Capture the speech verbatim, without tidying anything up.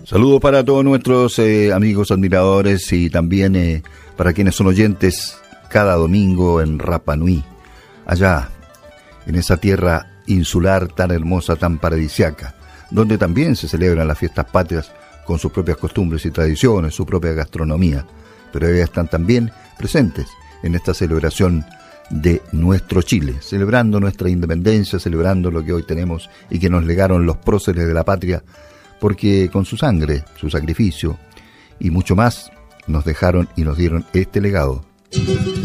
Saludos para todos nuestros eh, amigos admiradores y también eh, para quienes son oyentes cada domingo en Rapa Nui, allá en esa tierra insular tan hermosa, tan paradisiaca, donde también se celebran las fiestas patrias con sus propias costumbres y tradiciones, su propia gastronomía, pero ellas están también presentes en esta celebración de nuestro Chile, celebrando nuestra independencia, celebrando lo que hoy tenemos y que nos legaron los próceres de la patria, porque con su sangre, su sacrificio y mucho más nos dejaron y nos dieron este legado.